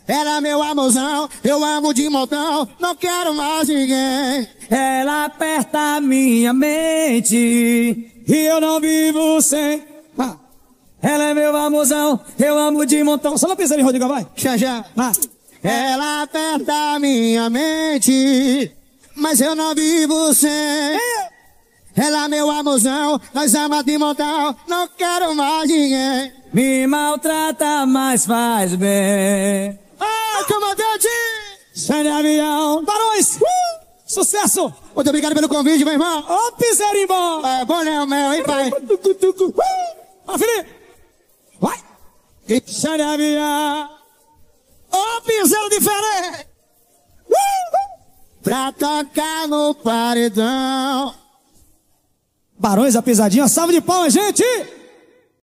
Era meu amorzão, eu amo de montão, não quero mais ninguém. Ela aperta a minha mente e eu não vivo sem. Ela é meu amorzão, eu amo de montão. Só uma pisadinha, Rodrigo, vai. Já. Ela aperta a minha mente, mas eu não vivo sem. Ela é meu amorzão, nós amamos de montão, não quero mais ninguém. Me maltrata, mas faz bem. Ai, comandante! Sai de avião. Barões! Sucesso! Muito obrigado pelo convite, meu irmão. Ô, piseirinho bom! É bom, né, o meu, hein, pai? Ó, Felipe! Vai! Sai de avião! Ô, piseiro diferente! Pra tocar no paredão. Barões, a pisadinha, salve de palmas, gente!